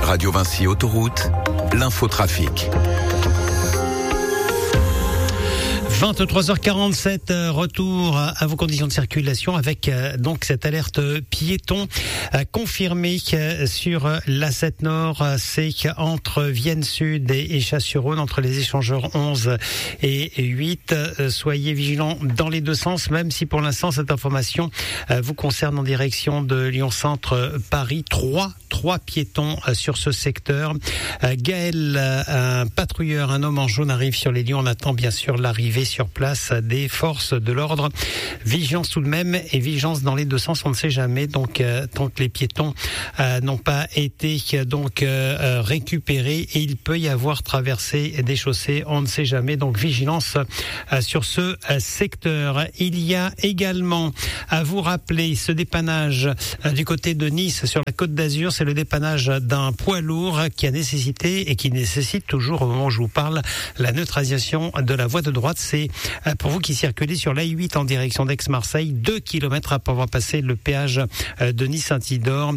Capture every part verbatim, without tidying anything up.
Radio Vinci Autoroute, l'infotrafic. vingt-trois heures quarante-sept, retour à vos conditions de circulation avec euh, donc cette alerte piéton euh, confirmée euh, sur l'A sept Nord. C'est entre Vienne Sud et, et Chasse-sur-Rhône, entre les échangeurs onze et huit. Euh, soyez vigilants dans les deux sens, même si pour l'instant cette information euh, vous concerne en direction de Lyon Centre Paris. Trois Trois piétons euh, sur ce secteur. Euh, Gaël, euh, un patrouilleur, un homme en jaune arrive sur les lieux. On attend bien sûr l'arrivée sur place des forces de l'ordre. Vigilance tout de même et vigilance dans les deux sens, on ne sait jamais. Donc euh, tant que les piétons euh, n'ont pas été donc euh, récupérés, et il peut y avoir traversé des chaussées, on ne sait jamais. Donc vigilance euh, sur ce euh, secteur. Il y a également à vous rappeler ce dépannage euh, du côté de Nice sur la Côte d'Azur. C'est le dépannage d'un poids lourd qui a nécessité et qui nécessite toujours au moment où je vous parle la neutralisation de la voie de droite. C'est pour vous qui circulez sur l'A huit en direction d'Aix-Marseille, deux kilomètres après avoir passé le péage de Nice-Saint-Idore.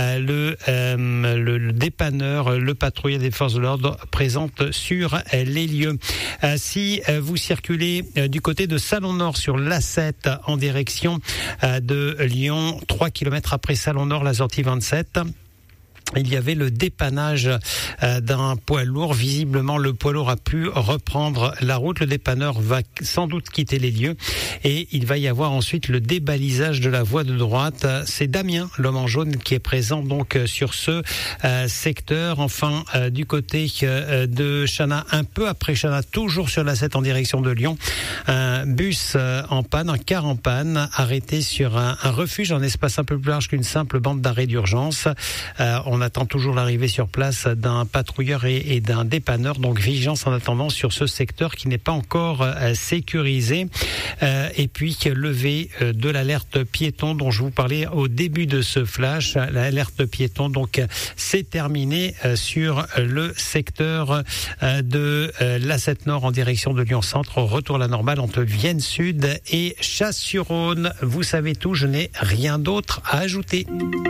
Le, euh, le, le dépanneur, le patrouilleur des forces de l'ordre présente sur les lieux. Si vous circulez du côté de Salon-Nord sur l'A sept en direction de Lyon, trois kilomètres après Salon-Nord, la sortie vingt-sept, il y avait le dépannage euh, d'un poids lourd. Visiblement, le poids lourd a pu reprendre la route. Le dépanneur va sans doute quitter les lieux et il va y avoir ensuite le débalisage de la voie de droite. C'est Damien, l'homme en jaune, qui est présent donc sur ce euh, secteur. Enfin, euh, du côté euh, de Chana, un peu après Chana, toujours sur l'A sept en direction de Lyon, un bus euh, en panne, un car en panne, arrêté sur un, un refuge, un espace un peu plus large qu'une simple bande d'arrêt d'urgence. Euh, on On attend toujours l'arrivée sur place d'un patrouilleur et, et d'un dépanneur. Donc vigilance en attendant sur ce secteur qui n'est pas encore euh, sécurisé. Euh, et puis levée euh, de l'alerte piéton dont je vous parlais au début de ce flash. L'alerte piéton donc c'est terminé euh, sur le secteur euh, de euh, l'A sept Nord en direction de Lyon Centre. Retour à la normale entre Vienne Sud et Chasse-sur-Rhône. Vous savez tout, je n'ai rien d'autre à ajouter.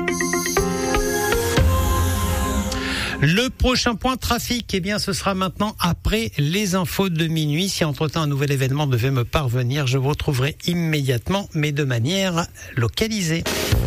Le prochain point trafic, eh bien, ce sera maintenant après les infos de minuit. Si entre-temps un nouvel événement devait me parvenir, je vous retrouverai immédiatement, mais de manière localisée.